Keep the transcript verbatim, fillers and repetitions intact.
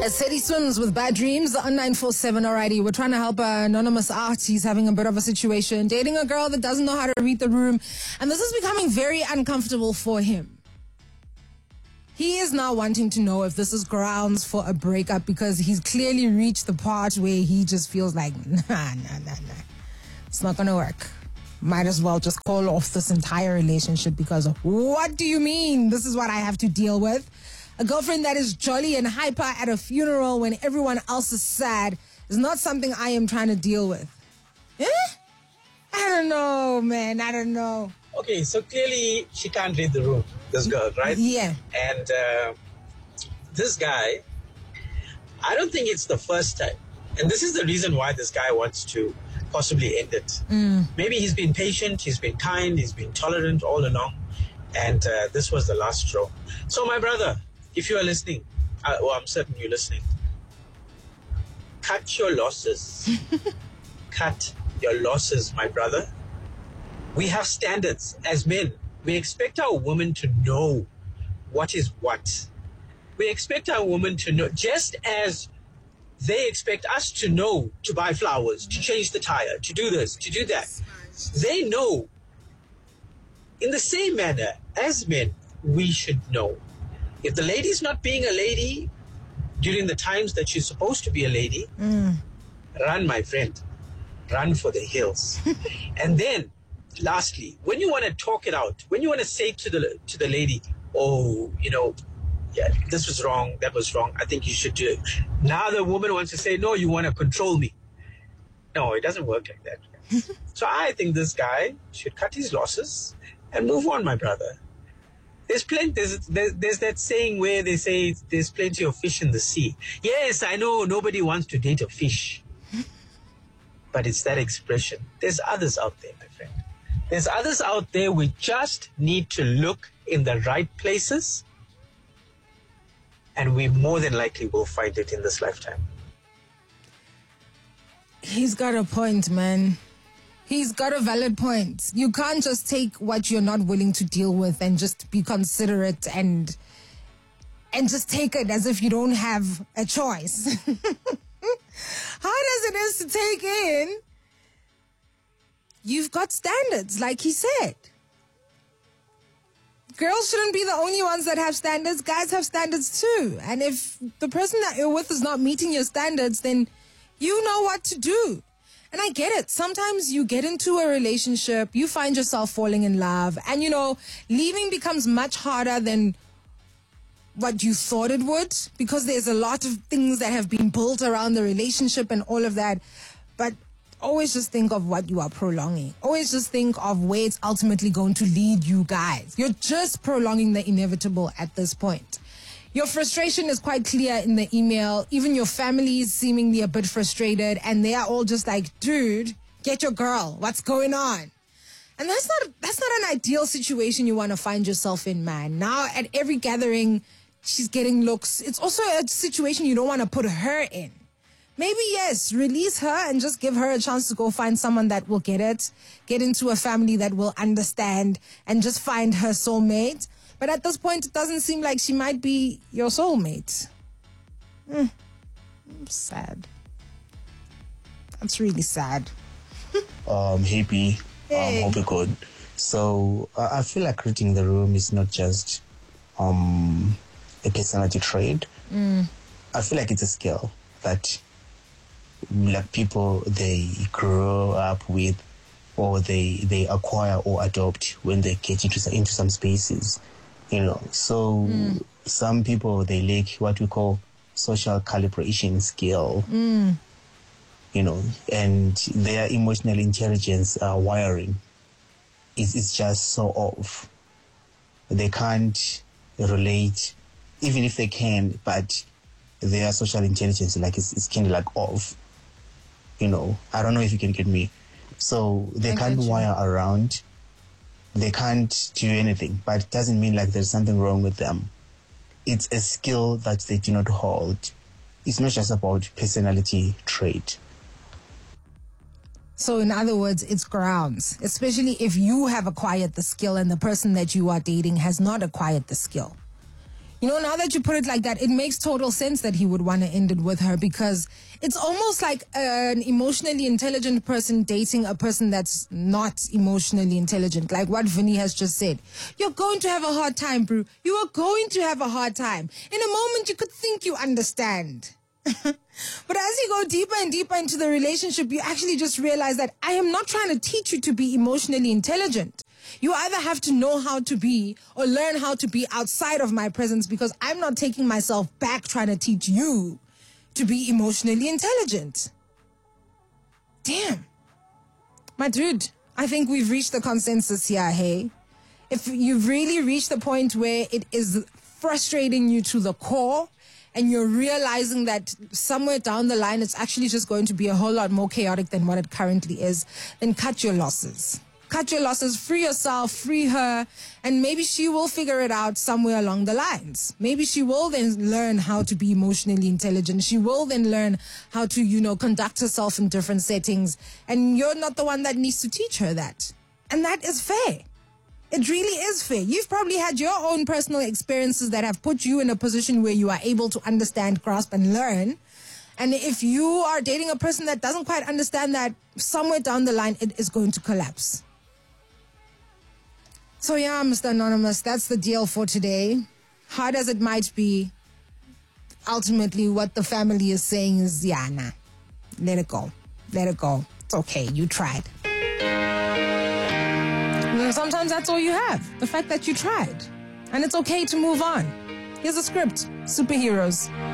As Teddy swims with bad dreams on nine four seven. Alrighty, we're trying to help uh, Anonymous out. He's having a bit of a situation, dating a girl that doesn't know how to read the room, and this is becoming very uncomfortable for him. He is now wanting to know if this is grounds for a breakup, because he's clearly reached the part where he just feels like, nah, nah, nah, nah. It's not going to work. Might as well just call off this entire relationship, because what do you mean? This is what I have to deal with. A girlfriend that is jolly and hyper at a funeral when everyone else is sad is not something I am trying to deal with. Eh? I don't know, man. I don't know. Okay, so clearly she can't read the room, this girl, right? Yeah. And uh, this guy, I don't think it's the first time. And this is the reason why this guy wants to possibly end it. Mm. Maybe he's been patient, he's been kind, he's been tolerant all along. And uh, this was the last straw. So my brother, if you are listening, uh, well, I'm certain you're listening, cut your losses. Cut your losses, my brother. We have standards as men. We expect our women to know what is what. We expect our women to know, just as they expect us to know to buy flowers, to change the tire, to do this, to do that. They know. In the same manner, as men, we should know. If the lady's not being a lady during the times that she's supposed to be a lady, mm. run, my friend. Run for the hills. And then, lastly, when you want to talk it out, when you want to say to the to the lady, oh, you know, yeah, this was wrong, that was wrong, I think you should do it. Now the woman wants to say, no, you want to control me. No, it doesn't work like that. So I think this guy should cut his losses and move on, my brother. There's plenty, there's, there's, there's that saying where they say there's plenty of fish in the sea. Yes, I know nobody wants to date a fish. But it's that expression. There's others out there, my friend. There's others out there. We just need to look in the right places, and we more than likely will find it in this lifetime. He's got a point, man. He's got a valid point. You can't just take what you're not willing to deal with and just be considerate and and just take it as if you don't have a choice. Hard as it is to take in, you've got standards, like he said. Girls shouldn't be the only ones that have standards. Guys have standards too. And if the person that you're with is not meeting your standards, then you know what to do. And I get it. Sometimes you get into a relationship, you find yourself falling in love, and, you know, leaving becomes much harder than what you thought it would, because there's a lot of things that have been built around the relationship and all of that. But always just think of what you are prolonging. Always just think of where it's ultimately going to lead you guys. You're just prolonging the inevitable at this point. Your frustration is quite clear in the email. Even your family is seemingly a bit frustrated, and they are all just like, dude, get your girl. What's going on? And that's not that's not an ideal situation you want to find yourself in, man. Now at every gathering, she's getting looks. It's also a situation you don't want to put her in. Maybe, yes, release her and just give her a chance to go find someone that will get it, get into a family that will understand, and just find her soulmate. But at this point, it doesn't seem like she might be your soulmate. Mm. Sad. That's really sad. um, hey, B. Hey. Um, hope you're good. So, uh, I feel like reading the room is not just um, a personality trait. Mm. I feel like it's a skill that like people, they grow up with, or they, they acquire or adopt when they get into some, into some spaces. You know, so mm. some people, they lack what we call social calibration skill, mm. you know, and their emotional intelligence uh, wiring is, is just so off. They can't relate, even if they can, but their social intelligence, like, it's, it's kind of like off, you know. I don't know if you can get me. So they I can't wire around. They can't do anything, but it doesn't mean like there's something wrong with them. It's a skill that they do not hold. It's not just about personality trait. So in other words, it's grounds, especially if you have acquired the skill and the person that you are dating has not acquired the skill. You know, now that you put it like that, it makes total sense that he would want to end it with her, because it's almost like an emotionally intelligent person dating a person that's not emotionally intelligent. Like what Vinny has just said. You're going to have a hard time, bro. You are going to have a hard time. In a moment, you could think you understand. But as you go deeper and deeper into the relationship, you actually just realize that I am not trying to teach you to be emotionally intelligent. You either have to know how to be or learn how to be outside of my presence, because I'm not taking myself back trying to teach you to be emotionally intelligent. Damn. My dude, I think we've reached the consensus here, hey? If you've really reached the point where it is frustrating you to the core, and you're realizing that somewhere down the line it's actually just going to be a whole lot more chaotic than what it currently is, then cut your losses. Cut your losses, free yourself, free her, and maybe she will figure it out somewhere along the lines. Maybe she will then learn how to be emotionally intelligent. She will then learn how to, you know, conduct herself in different settings, and you're not the one that needs to teach her that. And that is fair. It really is fair. You've probably had your own personal experiences that have put you in a position where you are able to understand, grasp, and learn. And if you are dating a person that doesn't quite understand that, somewhere down the line, it is going to collapse. So yeah, Mister Anonymous, that's the deal for today. Hard as it might be, ultimately what the family is saying is, yeah, nah, let it go. Let it go. It's okay. You tried. Sometimes that's all you have, the fact that you tried. And it's okay to move on. Here's a script, Superheroes.